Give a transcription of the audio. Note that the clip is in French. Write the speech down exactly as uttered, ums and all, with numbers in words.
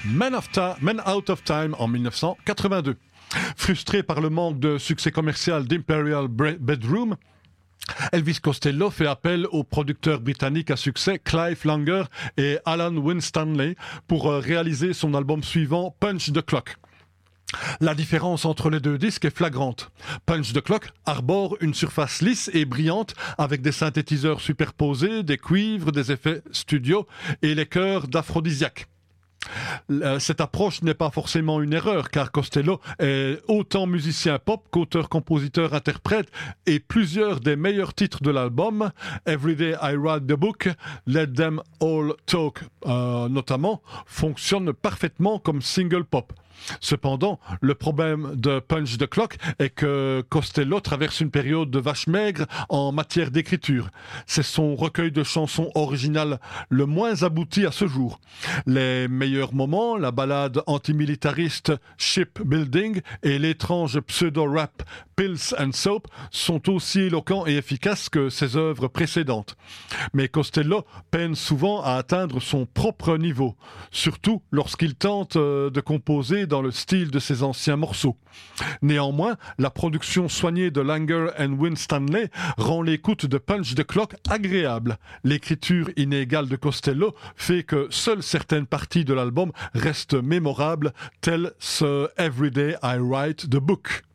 Men, of Ta- Men Out of Time en dix-neuf cent quatre-vingt-deux. Frustré par le manque de succès commercial d'Imperial Bedroom, Elvis Costello fait appel aux producteurs britanniques à succès Clive Langer et Alan Winstanley pour réaliser son album suivant Punch the Clock. La différence entre les deux disques est flagrante. Punch the Clock arbore une surface lisse et brillante avec des synthétiseurs superposés, des cuivres, des effets studio et les chœurs d'aphrodisiaque. Cette approche n'est pas forcément une erreur car Costello est autant musicien pop qu'auteur, compositeur, interprète et plusieurs des meilleurs titres de l'album, Everyday I Write the Book, Let Them All Talk euh, notamment, fonctionnent parfaitement comme single pop. Cependant, le problème de Punch the Clock est que Costello traverse une période de vache maigre en matière d'écriture. C'est son recueil de chansons originales le moins abouti à ce jour. Les meilleurs moments, la ballade antimilitariste Shipbuilding et l'étrange pseudo-rap Pills and Soap sont aussi éloquents et efficaces que ses œuvres précédentes. Mais Costello peine souvent à atteindre son propre niveau, surtout lorsqu'il tente de composer dans le style de ses anciens morceaux. Néanmoins, la production soignée de Langer and Winstanley rend l'écoute de Punch the Clock agréable. L'écriture inégale de Costello fait que seules certaines parties de l'album restent mémorables, telles ce Everyday I Write the Book.